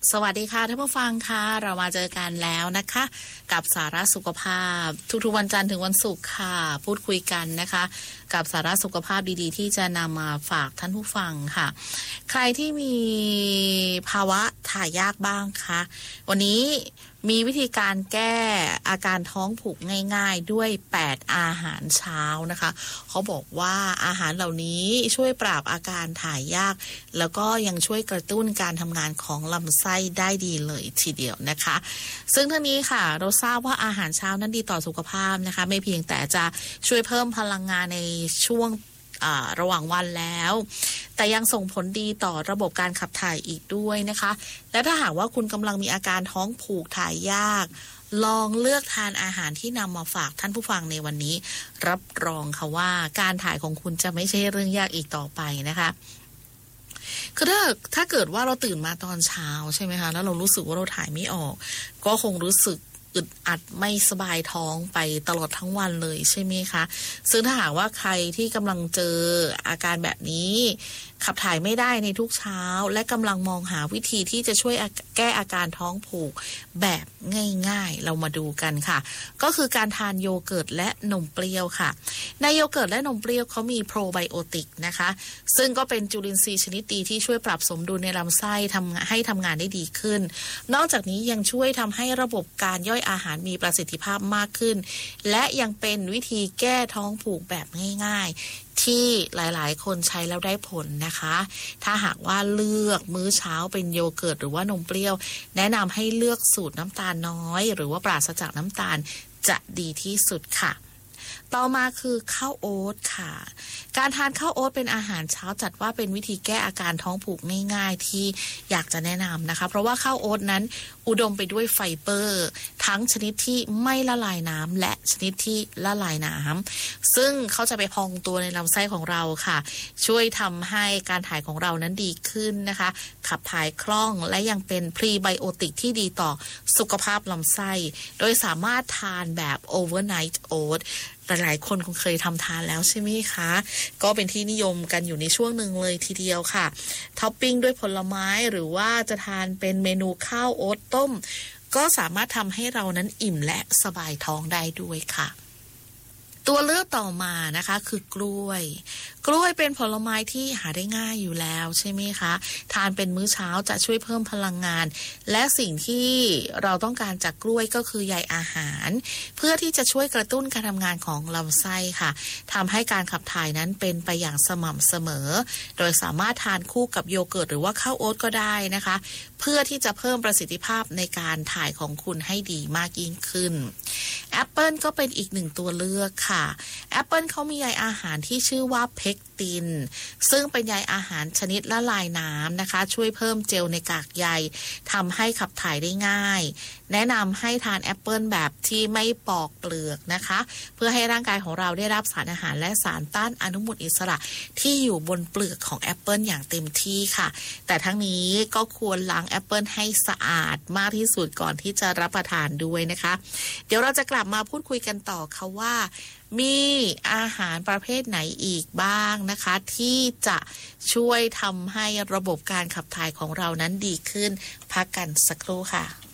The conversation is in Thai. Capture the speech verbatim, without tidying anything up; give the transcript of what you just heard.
สวัสดีค่ะท่านผู้ฟังค่ะเรามาเจอกันแล้วนะคะกับสาระสุขภาพทุกๆวันจันทร์ถึงวันศุกร์ค่ะพูดคุยกันนะคะกับสาระสุขภาพดีๆที่จะนำมาฝากท่านผู้ฟังค่ะใครที่มีภาวะถ่ายยากบ้างคะวันนี้มีวิธีการแก้อาการท้องผูกง่ายๆด้วยแปดอาหารเช้านะคะเขาบอกว่าอาหารเหล่านี้ช่วยปราบอาการถ่ายยากแล้วก็ยังช่วยกระตุ้นการทำงานของลำไส้ได้ดีเลยทีเดียวนะคะซึ่งทั้งนี้ค่ะเราทราบว่าอาหารเช้านั้นดีต่อสุขภาพนะคะไม่เพียงแต่จะช่วยเพิ่มพลังงานในช่วงระหว่างวันแล้วแต่ยังส่งผลดีต่อระบบการขับถ่ายอีกด้วยนะคะและถ้าหากว่าคุณกำลังมีอาการท้องผูกถ่ายยากลองเลือกทานอาหารที่นำมาฝากท่านผู้ฟังในวันนี้รับรองค่ะว่าการถ่ายของคุณจะไม่ใช่เรื่องยากอีกต่อไปนะคะคือถ้าถ้าเกิดว่าเราตื่นมาตอนเช้าใช่ไหมคะแล้วเรารู้สึกว่าเราถ่ายไม่ออกก็คงรู้สึกอึดอัดไม่สบายท้องไปตลอดทั้งวันเลยใช่ไหมคะซึ่งถ้าหากว่าใครที่กำลังเจออาการแบบนี้ขับถ่ายไม่ได้ในทุกเช้าและกำลังมองหาวิธีที่จะช่วยแก้อาการท้องผูกแบบง่ายๆเรามาดูกันค่ะก็คือการทานโยเกิร์ตและนมเปรี้ยวค่ะในโยเกิร์ตและนมเปรี้ยวเขามีโปรไบโอติกนะคะซึ่งก็เป็นจุลินทรีย์ชนิดดีที่ช่วยปรับสมดุลในลำไส้ทำให้ทำงานได้ดีขึ้นนอกจากนี้ยังช่วยทำให้ระบบการย่อยอาหารมีประสิทธิภาพมากขึ้นและยังเป็นวิธีแก้ท้องผูกแบบง่ายๆที่หลายๆคนใช้แล้วได้ผลนะคะถ้าหากว่าเลือกมื้อเช้าเป็นโยเกิร์ตหรือว่านมเปรี้ยวแนะนำให้เลือกสูตรน้ำตาลน้อยหรือว่าปราศจากน้ำตาลจะดีที่สุดค่ะต่อมาคือข้าวโอ๊ตค่ะการทานข้าวโอ๊ตเป็นอาหารเช้าจัดว่าเป็นวิธีแก้อาการท้องผูกง่ายๆที่อยากจะแนะนำนะคะเพราะว่าข้าวโอ๊ตนั้นอุดมไปด้วยไฟเบอร์ทั้งชนิดที่ไม่ละลายน้ำและชนิดที่ละลายน้ำซึ่งเขาจะไปพองตัวในลำไส้ของเราค่ะช่วยทำให้การถ่ายของเรานั้นดีขึ้นนะคะขับถ่ายคล่องและยังเป็นพรีไบโอติกที่ดีต่อสุขภาพลำไส้โดยสามารถทานแบบโอเวอร์ไนท์โอ๊ตหลายๆคนคงเคยทำทานแล้วใช่ไหมคะก็เป็นที่นิยมกันอยู่ในช่วงหนึ่งเลยทีเดียวค่ะท็อปปิ้งด้วยผลไม้หรือว่าจะทานเป็นเมนูข้าวโอ๊ตต้มก็สามารถทำให้เรานั้นอิ่มและสบายท้องได้ด้วยค่ะตัวเลือกต่อมานะคะคือกล้วยกล้วยเป็นผลไม้ที่หาได้ง่ายอยู่แล้วใช่ไหมคะทานเป็นมื้อเช้าจะช่วยเพิ่มพลังงานและสิ่งที่เราต้องการจากกล้วยก็คือใยอาหารเพื่อที่จะช่วยกระตุ้นการทำงานของลำไส้ค่ะทำให้การขับถ่ายนั้นเป็นไปอย่างสม่ำเสมอโดยสามารถทานคู่กับโยเกิร์ตหรือว่าข้าวโอ๊ตก็ได้นะคะเพื่อที่จะเพิ่มประสิทธิภาพในการถ่ายของคุณให้ดีมากยิ่งขึ้นแอปเปิลก็เป็นอีกหนึ่งตัวเลือกค่ะแอปเปิลเขามีใยอาหารที่ชื่อว่าเพกตินซึ่งเป็นใยอาหารชนิดละลายน้ำนะคะช่วยเพิ่มเจลในกากใยทำให้ขับถ่ายได้ง่ายแนะนำให้ทานแอปเปิลแบบที่ไม่ปอกเปลือกนะคะเพื่อให้ร่างกายของเราได้รับสารอาหารและสารต้านอนุมูลอิสระที่อยู่บนเปลือกของแอปเปิลอย่างเต็มที่ค่ะแต่ทั้งนี้ก็ควรล้างแอปเปิลให้สะอาดมากที่สุดก่อนที่จะรับประทานด้วยนะคะเดี๋ยวเราจะกลับมาพูดคุยกันต่อค่ะว่ามีอาหารประเภทไหนอีกบ้างนะคะที่จะช่วยทำให้ระบบการขับถ่ายของเรานั้นดีขึ้นพักกันสักครู่ค่ะ